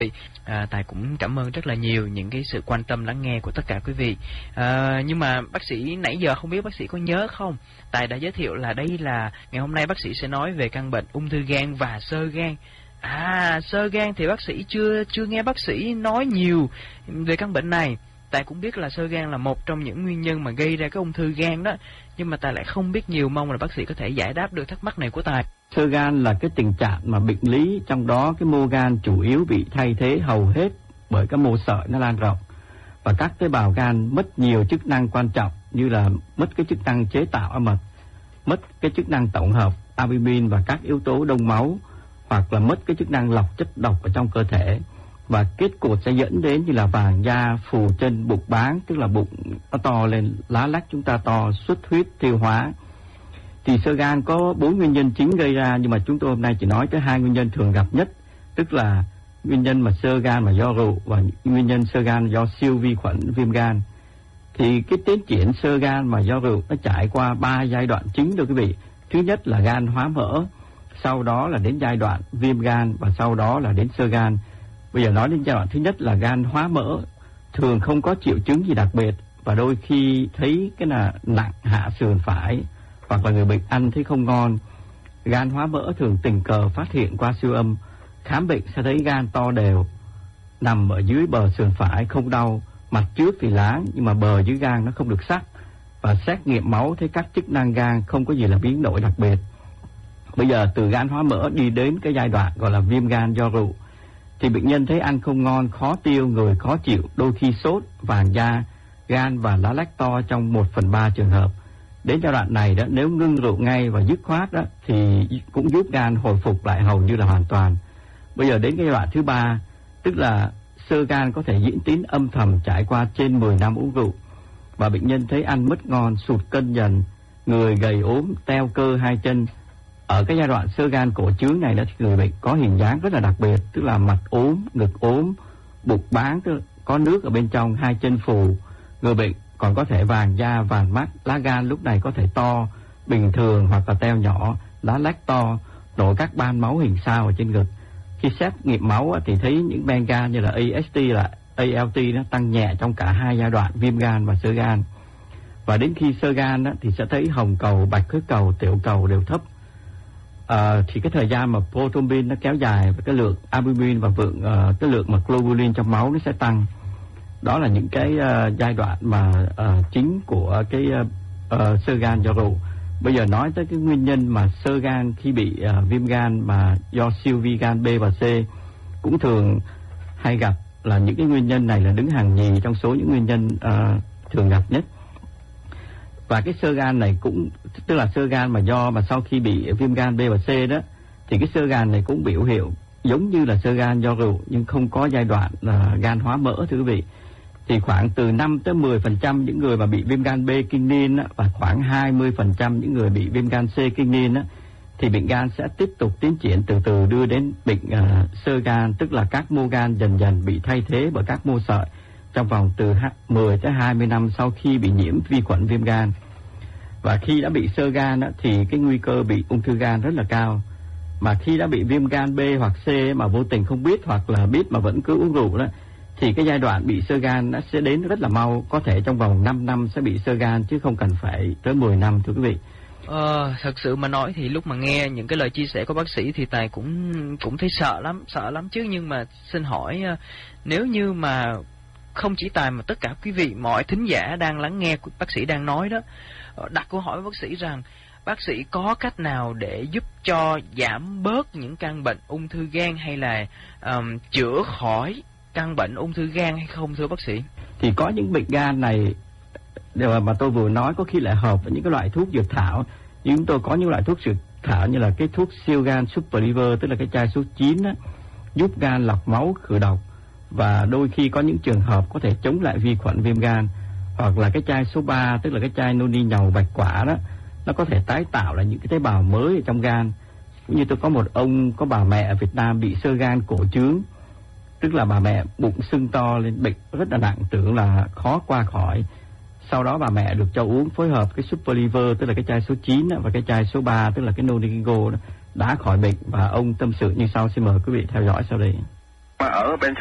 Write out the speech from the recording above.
Tài cũng cảm ơn rất là nhiều những cái sự quan tâm lắng nghe của tất cả quý vị. Nhưng mà bác sĩ nãy giờ không biết bác sĩ có nhớ không? Tài đã giới thiệu là đây là ngày hôm nay bác sĩ sẽ nói về căn bệnh ung thư gan và xơ gan. Xơ gan thì bác sĩ chưa nghe bác sĩ nói nhiều về căn bệnh này. Tài cũng biết là xơ gan là một trong những nguyên nhân mà gây ra cái ung thư gan đó, nhưng mà Tài lại không biết nhiều, mong là bác sĩ có thể giải đáp được thắc mắc này của Tài. Xơ gan là cái tình trạng mà bệnh lý trong đó cái mô gan chủ yếu bị thay thế hầu hết bởi các mô sợi nó lan rộng, và các tế bào gan mất nhiều chức năng quan trọng như là mất cái chức năng chế tạo âm mật, mất cái chức năng tổng hợp albumin và các yếu tố đông máu, hoặc là mất cái chức năng lọc chất độc ở trong cơ thể, và kết cục sẽ dẫn đến như là vàng da, phù chân, bụng báng, tức là bụng nó to lên, lá lách chúng ta to, xuất huyết, tiêu hóa. Thì xơ gan có 4 nguyên nhân chính gây ra, nhưng mà chúng tôi hôm nay chỉ nói tới 2 nguyên nhân thường gặp nhất, tức là nguyên nhân mà xơ gan mà do rượu và nguyên nhân xơ gan do siêu vi khuẩn viêm gan. Thì cái tiến triển xơ gan mà do rượu nó trải qua 3 giai đoạn chính thưa quý vị. Thứ nhất là gan hóa mỡ, sau đó là đến giai đoạn viêm gan, và sau đó là đến xơ gan. Bây giờ nói đến giai đoạn thứ nhất là gan hóa mỡ, thường không có triệu chứng gì đặc biệt, và đôi khi thấy cái là nặng hạ sườn phải, hoặc là người bệnh ăn thấy không ngon. Gan hóa mỡ thường tình cờ phát hiện qua siêu âm, khám bệnh sẽ thấy gan to đều, nằm ở dưới bờ sườn phải, không đau, mặt trước thì láng nhưng mà bờ dưới gan nó không được sắc, và xét nghiệm máu thấy các chức năng gan không có gì là biến đổi đặc biệt. Bây giờ từ gan hóa mỡ đi đến cái giai đoạn gọi là viêm gan do rượu, thì bệnh nhân thấy ăn không ngon, khó tiêu, người khó chịu, đôi khi sốt, vàng da, gan và lá lách to trong 1/3 trường hợp. Đến giai đoạn này đó, nếu ngưng rượu ngay và dứt khoát đó thì cũng giúp gan hồi phục lại hầu như là hoàn toàn. Bây giờ đến cái giai đoạn thứ 3, tức là xơ gan có thể diễn tiến âm thầm trải qua trên 10 năm uống rượu, và bệnh nhân thấy ăn mất ngon, sụt cân dần, người gầy ốm, teo cơ hai chân. Ở cái giai đoạn xơ gan cổ chướng này đó thì người bệnh có hình dáng rất là đặc biệt, tức là mặt ốm, ngực ốm, bụng báng, tức là có nước ở bên trong, hai chân phù. Người bệnh còn có thể vàng da, vàng mắt, lá gan lúc này có thể to, bình thường hoặc là teo nhỏ, lá lách to, nổi các ban máu hình sao ở trên ngực. Khi xét nghiệm máu thì thấy những men gan như là AST là ALT nó tăng nhẹ trong cả hai giai đoạn viêm gan và xơ gan. Và đến khi xơ gan thì sẽ thấy hồng cầu, bạch huyết cầu, tiểu cầu đều thấp. Thì cái thời gian mà prothrombin nó kéo dài, và cái lượng albumin và cái lượng mà globulin trong máu nó sẽ tăng. Đó là những cái giai đoạn mà chính của cái xơ gan do rượu. Bây giờ nói tới cái nguyên nhân mà xơ gan khi bị viêm gan mà do siêu vi gan B và C, cũng thường hay gặp là những cái nguyên nhân này là đứng hàng nhì trong số những nguyên nhân thường gặp nhất. Và cái xơ gan này cũng, tức là xơ gan mà sau khi bị viêm gan B và C đó, thì cái xơ gan này cũng biểu hiện giống như là xơ gan do rượu, nhưng không có giai đoạn gan hóa mỡ thưa quý vị. Thì khoảng từ 5 tới 10% những người mà bị viêm gan B kinh niên á, và khoảng 20% những người bị viêm gan C kinh niên á, thì bệnh gan sẽ tiếp tục tiến triển từ từ đưa đến bệnh xơ gan, tức là các mô gan dần dần bị thay thế bởi các mô sợi trong vòng từ 10 tới 20 năm sau khi bị nhiễm vi khuẩn viêm gan. Và khi đã bị xơ gan á, thì cái nguy cơ bị ung thư gan rất là cao. Mà khi đã bị viêm gan B hoặc C mà vô tình không biết, hoặc là biết mà vẫn cứ uống rượu đó, thì cái giai đoạn bị xơ gan nó sẽ đến rất là mau, có thể trong vòng 5 năm sẽ bị xơ gan chứ không cần phải tới 10 năm thưa quý vị. Thật sự mà nói thì lúc mà nghe những cái lời chia sẻ của bác sĩ thì Tài cũng thấy sợ lắm chứ. Nhưng mà xin hỏi, nếu như mà không chỉ Tài mà tất cả quý vị, mọi thính giả đang lắng nghe bác sĩ đang nói đó, đặt câu hỏi với bác sĩ rằng bác sĩ có cách nào để giúp cho giảm bớt những căn bệnh ung thư gan, hay là chữa khỏi căn bệnh ung thư gan hay không thưa bác sĩ? Thì có những bệnh gan này mà tôi vừa nói có khi lại hợp với những cái loại thuốc dược thảo. Nhưng chúng tôi có những loại thuốc dược thảo như là cái thuốc siêu gan Super Liver, tức là cái chai số 9 á, giúp gan lọc máu khử độc, và đôi khi có những trường hợp có thể chống lại vi khuẩn viêm gan. Hoặc là cái chai số 3, tức là cái chai noni nhầu bạch quả đó, nó có thể tái tạo lại những cái tế bào mới ở trong gan. Cũng như tôi có một ông, có bà mẹ ở Việt Nam bị xơ gan cổ chướng, tức là bà mẹ bụng sưng to lên, bệnh rất là nặng, tưởng là khó qua khỏi. Sau đó bà mẹ được cho uống phối hợp cái Super Liver, tức là cái chai số 9 đó, và cái chai số 3, tức là cái Nonigo đó, đã khỏi bệnh. Và ông tâm sự như sau, xin mời quý vị theo dõi sau đây. Ở bên